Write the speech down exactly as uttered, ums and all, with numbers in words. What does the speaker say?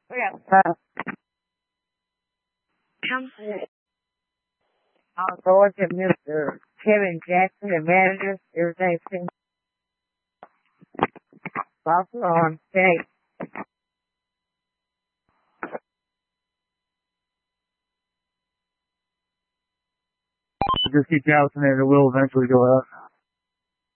Yeah. Uh, Come I'll go to Mister Kevin Jackson, the manager. Everything's been possible on stage. Just keep bouncing it, it will eventually go out.